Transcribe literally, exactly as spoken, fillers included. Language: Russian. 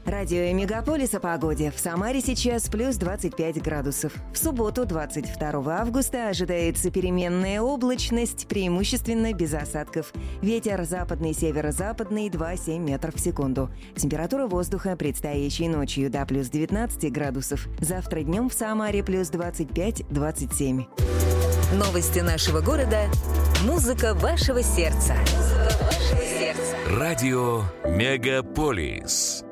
Радио Мегаполис о погоде. В Самаре сейчас плюс двадцать пять градусов. В субботу, двадцать второго августа, ожидается переменная облачность, преимущественно без осадков. Ветер западный, северо-западный, два целых семь метров в секунду. Температура воздуха предстоящей ночью до плюс девятнадцать градусов. Завтра днем в Самаре плюс двадцать пять - двадцать семь. Новости нашего города. Музыка вашего сердца. Музыка вашего сердца. Радио Мегаполис.